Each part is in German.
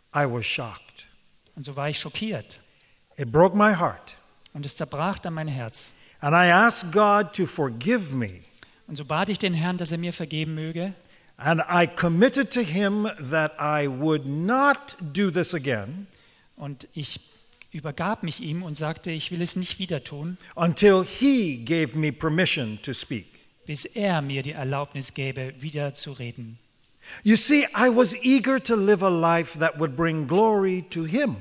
I was shocked. Und so war ich schockiert. It broke my heart. Und es zerbrach dann mein Herz. And I asked God to forgive me. Und so bat ich den Herrn, dass er mir vergeben möge. And I committed to him that I would not do this again Und ich übergab mich ihm und sagte, ich will es nicht wieder tun, until he gave me permission to speak. bis er mir die Erlaubnis gäbe, wieder zu reden. You see, I was eager to live a life that would bring glory to him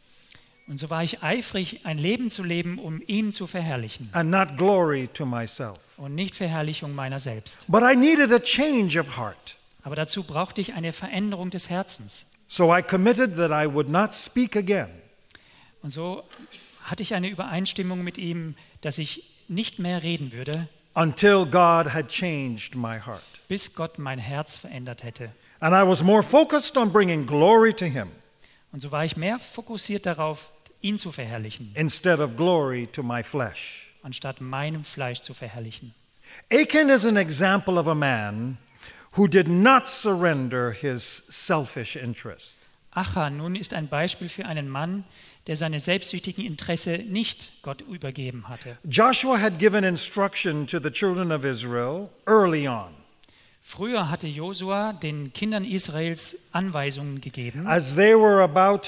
Und so war ich eifrig, ein Leben zu leben, um ihn zu verherrlichen and not glory to myself. und nicht Verherrlichung meiner selbst. But I needed a change of heart. Aber dazu brauchte ich eine Veränderung des Herzens. So I committed that I would not speak again Und so hatte ich eine Übereinstimmung mit ihm, dass ich nicht mehr reden würde, until God had changed my heart. bis Gott mein Herz verändert hätte. And I was more focused on bringing glory to him Und so war ich mehr fokussiert darauf, ihn zu verherrlichen, instead of glory to my flesh. anstatt meinem Fleisch zu verherrlichen. Achan is an example of a man who did not surrender his selfish interest. Achan nun ist ein Beispiel für einen Mann, der seine selbstsüchtigen Interesse nicht Gott übergeben hatte. Joshua had given instruction to the children of Israel early on Früher hatte Josua den Kindern Israels Anweisungen gegeben, as they were about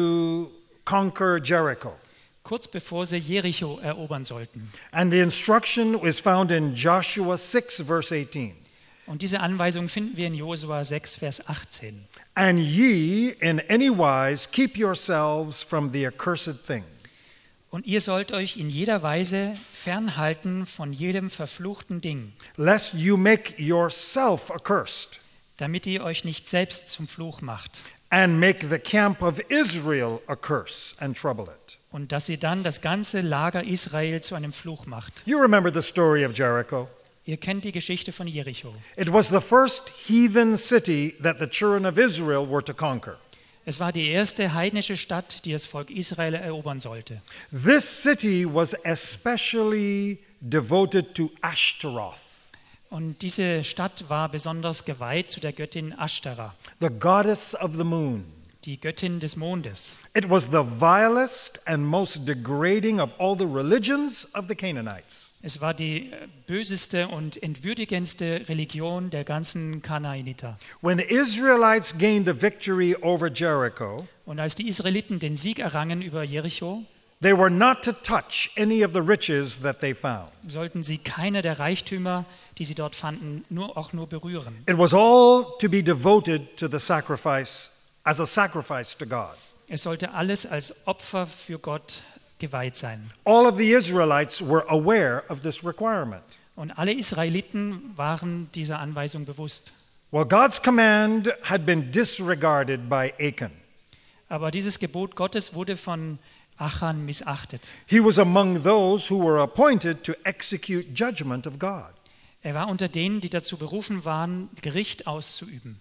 to conquer Jericho. kurz bevor sie Jericho erobern sollten. And the instruction is found in Joshua 6, verse 18. Und diese Anweisung finden wir in Josua 6, Vers 18. And ye in any wise keep yourselves from the accursed thing. Und ihr sollt euch in jeder Weise fernhalten von jedem verfluchten Ding, Lest you make yourself accursed, damit ihr euch nicht selbst zum Fluch macht and make the camp of Israel a curse and trouble it. und dass ihr dann das ganze Lager Israel zu einem Fluch macht. You remember the story of Jericho. Ihr kennt die Geschichte von Jericho. It was the first heathen city that the children of Israel were to conquer. Es war die erste heidnische Stadt, die das Volk Israel erobern sollte. This city was especially devoted to Ashtaroth, Und diese Stadt war besonders geweiht zu der Göttin Ashtara, the goddess of the moon. die Göttin des Mondes. It was the vilest and most degrading of all the religions of the Canaanites. Es war die böseste und entwürdigendste Religion der ganzen Kanaaniter. When the Israelites gained the victory over Jericho, Und als die Israeliten den Sieg errangen über Jericho, they were not to touch any of the riches that they found. sollten sie keine der Reichtümer, die sie dort fanden, auch nur berühren. It was all to be devoted to the sacrifice, as a sacrifice to God. Es sollte alles als Opfer für Gott geweiht sein. All of the Israelites were aware of this requirement. Und alle Israeliten waren dieser Anweisung bewusst. Well, God's command had been disregarded by Achan. Aber dieses Gebot Gottes wurde von Achan missachtet. He was among those who were appointed to execute judgment of God. Er war unter denen, die dazu berufen waren, Gericht auszuüben.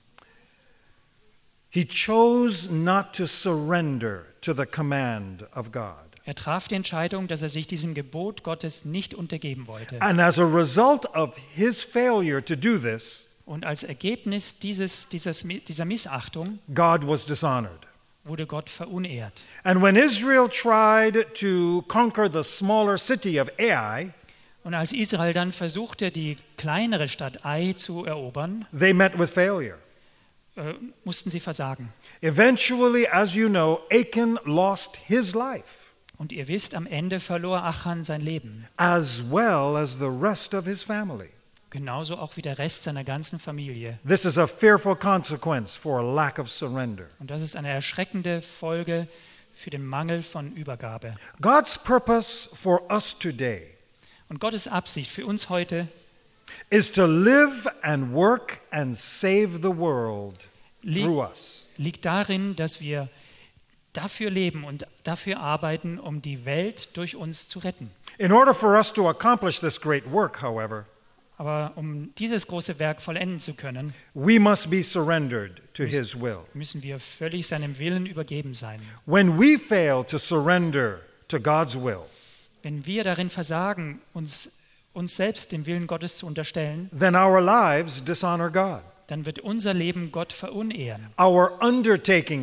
He chose not to surrender to the command of God. Er traf die Entscheidung, dass er sich diesem Gebot Gottes nicht untergeben wollte. And as a result of his failure to do this, Und als Ergebnis dieser Missachtung God was dishonored. wurde Gott verunehrt. And when Israel tried to conquer the smaller city of Ai, Und als Israel dann versuchte, die kleinere Stadt Ai zu erobern, they met with failure. mussten sie versagen. Eventually, as you know, Achan lost his life, Und ihr wisst, am Ende verlor Achan sein Leben. as well as the rest of his family. Genauso auch wie der Rest seiner ganzen Familie. This is a fearful consequence for a lack of surrender. Und das ist eine erschreckende Folge für den Mangel von Übergabe. God's purpose for us today Und Gottes Absicht für uns heute is to live and work and save the world through us. liegt darin, dass wir dafür leben und dafür arbeiten, um die Welt durch uns zu retten. In order for us to accomplish this great work, however, Aber um dieses große Werk vollenden zu können, we must be surrendered to His will. müssen wir völlig seinem Willen übergeben sein. When we fail to surrender to God's will, Wenn wir darin versagen, uns selbst dem Willen Gottes zu unterstellen, then our lives dishonor God. dann wird unser Leben Gott verunehren. Our undertaking